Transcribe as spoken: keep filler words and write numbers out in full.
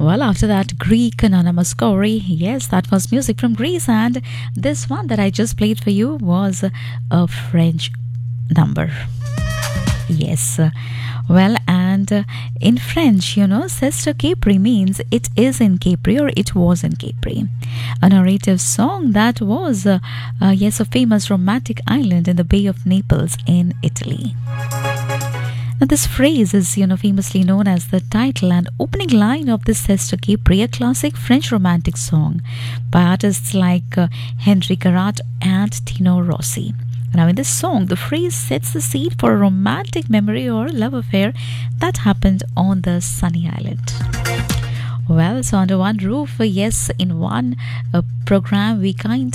Well, after that, Greek Nana Mouskouri. Yes, that was music from Greece, and this one that I just played for you was a French number. Yes. Well, and uh, in French, you know, Sister Capri means it is in Capri or it was in Capri. A narrative song that was, uh, uh, yes, a famous romantic island in the Bay of Naples in Italy. Now, this phrase is, you know, famously known as the title and opening line of the Sister Capri, a classic French romantic song by artists like uh, Henri Garat and Tino Rossi. Now, in this song, the phrase sets the scene for a romantic memory or love affair that happened on the sunny island. Well, so under one roof, yes, in one uh, program, we kind